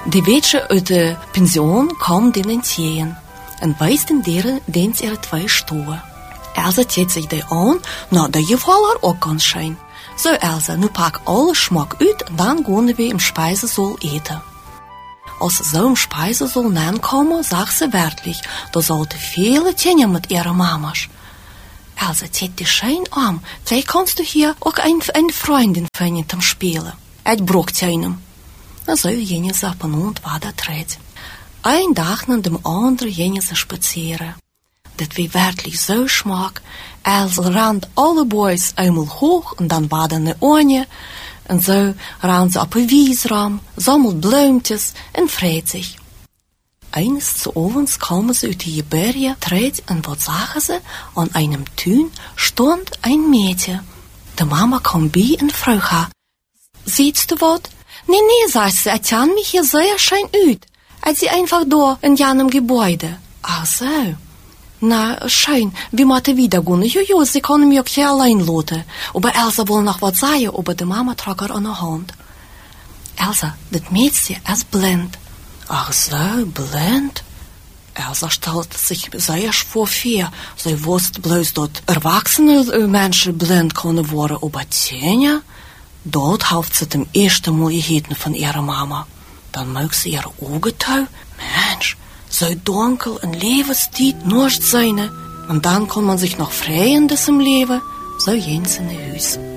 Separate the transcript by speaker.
Speaker 1: Die weetje uit de pensioen komt in een teen en wijst in deren deens ihre 2 stoelen. Elsa zet zich die aan, dat je val haar ook kan zijn. Zo Elsa, nu pak alle smaak uit en dan gaan we im Speisesaal eten. Als ze zo im Speisesaal aankomen, zag ze werkelijk, dat ze al te veel tenen met ihre mama's. Elsa, zet die schijn aan, vielleicht kannst du hier ook een Freundin finden zum Spielen. Het brokt hem. En zo gingen ze op een hond wat treed. Een dag na dem andere gingen ze spazieren. Dat was werkelijk zo smaak. Elsa rand alle boys eenmaal hoog en dan baden de oorje. En zo rand ze op een wiesram, sammelt bloemetjes en vreet zich. Eines avonds kwamen ze uit die bergen treed en wat zagen ze? Aan einem tuin stond een meisje. De mama kwam bij en vroeg haar, ziet u wat? Nee, zei ze, het ziet mich hier sehr schön uit. Het is einfach door in jenem Gebäude. Ach so. Na, schön, wie moeten we wieder gehen? Jojo, sie können mich auch hier allein lassen. Aber Elsa will noch was sagen, aber die Mama trug haar aan de hand. Elsa, dat meisje is blind. Ach so, blind? Elsa stellte sich sehr schwer vor. Sie wusste bloß, dass erwachsene Menschen blind können worden, aber Tanja? Dort heeft ze het eerste Mal gegeten van ihrer Mama. Dan maakt ze ihre Augen toe. Mensch, zo donker en levenstijd nooit zijn. En dan kan man zich nog vrij in diesem Leben. So gehen ze naar huis.